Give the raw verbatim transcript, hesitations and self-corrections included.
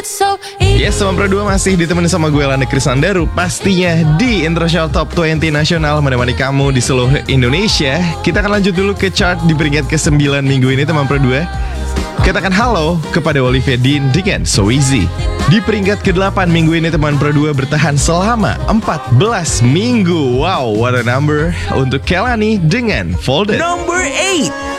so easy. Yes, teman Pro dua masih ditemenin sama gue Landa Krisandaru. Pastinya di International Top dua puluh Nasional menemani kamu di seluruh Indonesia. Kita akan lanjut dulu ke chart di peringkat ke sembilan minggu ini, teman Pro dua. Katakan halo kepada Olivia Dean dengan So Easy. Di peringkat ke delapan minggu ini, teman Pro dua bertahan selama empat belas minggu. Wow, what a number. Untuk Kelani dengan Folded. Number eight.